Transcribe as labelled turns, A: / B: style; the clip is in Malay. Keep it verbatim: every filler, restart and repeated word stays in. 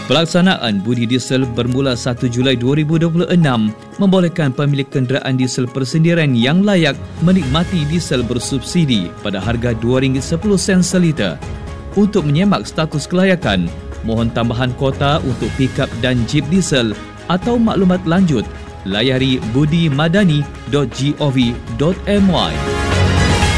A: Pelaksanaan budi diesel bermula satu Julai dua ribu dua puluh enam membolehkan pemilik kenderaan diesel persendirian yang layak menikmati diesel bersubsidi pada harga dua ringgit sepuluh sen seliter. Untuk menyemak status kelayakan, mohon tambahan kota untuk pikap dan jeep diesel atau maklumat lanjut, layari budi madani dot gov dot my.